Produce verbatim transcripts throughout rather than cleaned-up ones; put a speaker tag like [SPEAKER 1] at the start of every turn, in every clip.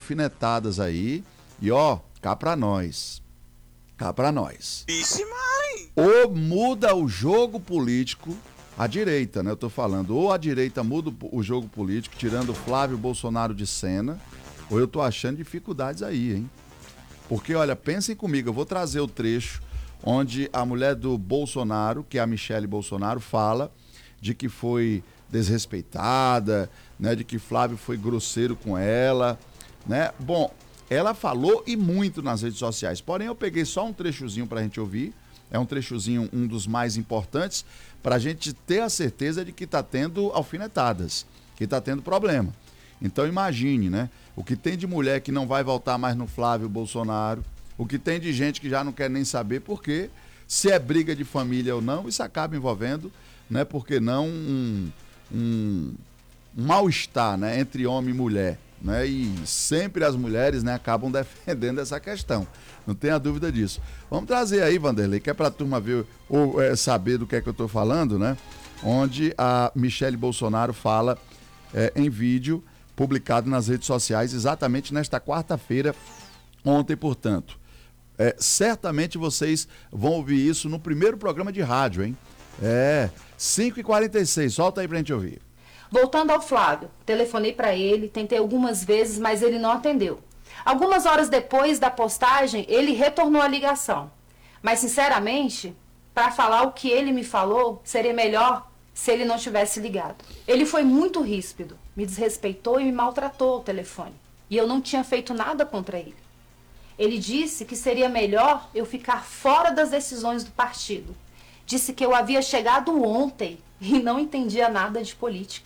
[SPEAKER 1] alfinetadas aí. E ó, cá pra nós. Cá pra nós.
[SPEAKER 2] Vixe, mãe!
[SPEAKER 1] Ou muda o jogo político, a direita, né? Eu tô falando, ou a direita muda o jogo político, tirando Flávio Bolsonaro de cena, ou eu tô achando dificuldades aí, hein? Porque, olha, pensem comigo, eu vou trazer o trecho onde a mulher do Bolsonaro, que é a Michele Bolsonaro, fala de que foi desrespeitada, né? De que Flávio foi grosseiro com ela, né? Bom, ela falou e muito nas redes sociais, porém eu peguei só um trechozinho pra gente ouvir, é um trechozinho, um dos mais importantes, pra gente ter a certeza de que tá tendo alfinetadas, que tá tendo problema. Então imagine, né? O que tem de mulher que não vai voltar mais no Flávio Bolsonaro, o que tem de gente que já não quer nem saber, porque se é briga de família ou não, isso acaba envolvendo, né? Porque não um, um, um mal-estar, né? Entre homem e mulher. Né? E sempre as mulheres, né, acabam defendendo essa questão, não tenha dúvida disso. Vamos trazer aí, Vanderlei, que é para a turma ver ou é, saber do que é que eu estou falando, né? Onde a Michele Bolsonaro fala é, em vídeo publicado nas redes sociais exatamente nesta quarta-feira, ontem, portanto. É, certamente vocês vão ouvir isso no primeiro programa de rádio, hein? É, cinco e quarenta e seis, solta aí pra gente ouvir.
[SPEAKER 3] Voltando ao Flávio, telefonei para ele, tentei algumas vezes, mas ele não atendeu. Algumas horas depois da postagem, ele retornou a ligação. Mas, sinceramente, para falar o que ele me falou, seria melhor se ele não tivesse ligado. Ele foi muito ríspido, me desrespeitou e me maltratou ao telefone. E eu não tinha feito nada contra ele. Ele disse que seria melhor eu ficar fora das decisões do partido. Disse que eu havia chegado ontem e não entendia nada de política.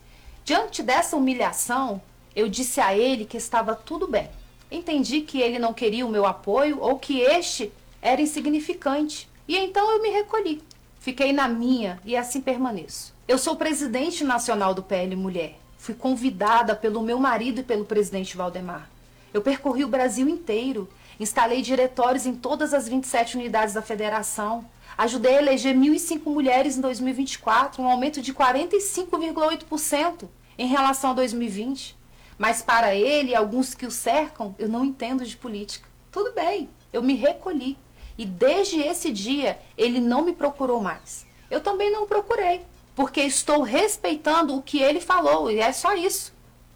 [SPEAKER 3] Diante dessa humilhação, eu disse a ele que estava tudo bem. Entendi que ele não queria o meu apoio ou que este era insignificante. E então eu me recolhi. Fiquei na minha e assim permaneço. Eu sou presidente nacional do P L Mulher. Fui convidada pelo meu marido e pelo presidente Valdemar. Eu percorri o Brasil inteiro. Instalei diretórios em todas as vinte e sete unidades da federação. Ajudei a eleger mil e cinco mulheres em dois mil e vinte e quatro, um aumento de quarenta e cinco vírgula oito por cento em relação a dois mil e vinte. Mas para ele e alguns que o cercam, eu não entendo de política. Tudo bem, eu me recolhi. E desde esse dia, ele não me procurou mais. Eu também não o procurei, porque estou respeitando o que ele falou, e é só isso.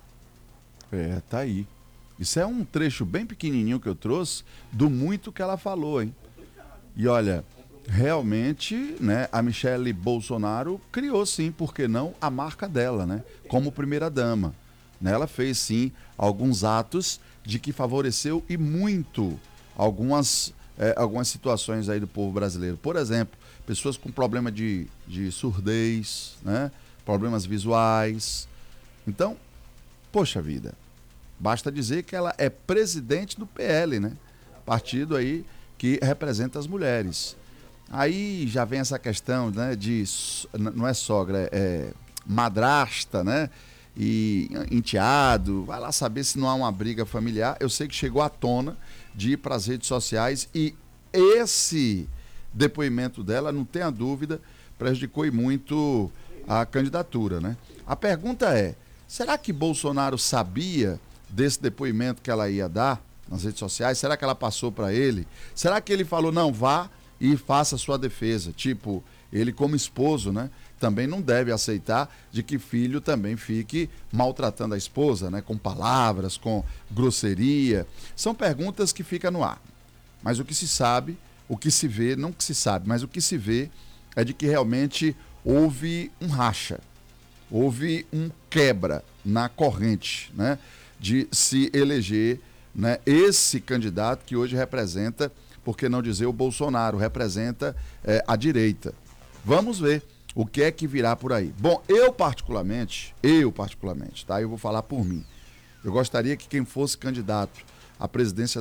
[SPEAKER 1] É, tá aí. Isso é um trecho bem pequenininho que eu trouxe do muito que ela falou, hein? E olha, realmente, né, a Michele Bolsonaro criou sim, por que não, a marca dela, né? Como primeira-dama. Né? Ela fez sim alguns atos de que favoreceu e muito algumas, é, algumas situações aí do povo brasileiro. Por exemplo, pessoas com problema de, de surdez, né? Problemas visuais. Então, poxa vida, basta dizer que ela é presidente do P L, né? Partido aí que representa as mulheres. Aí já vem essa questão, né, de, não é sogra, é madrasta, né, e enteado, vai lá saber se não há uma briga familiar. Eu sei que chegou à tona de ir para as redes sociais e esse depoimento dela, não tenha dúvida, prejudicou e muito a candidatura, né. A pergunta é, será que Bolsonaro sabia desse depoimento que ela ia dar nas redes sociais? Será que ela passou para ele? Será que ele falou, não, vá e faça sua defesa? Tipo, ele como esposo, né, também não deve aceitar de que filho também fique maltratando a esposa, né, com palavras, com grosseria. São perguntas que ficam no ar. Mas o que se sabe, o que se vê, não o que se sabe, mas o que se vê é de que realmente houve um racha, houve um quebra na corrente, né, de se eleger, né, esse candidato que hoje representa, por que não dizer o Bolsonaro, representa é, a direita. Vamos ver o que é que virá por aí. Bom, eu particularmente, eu particularmente, tá? Eu vou falar por mim. Eu gostaria que quem fosse candidato à presidência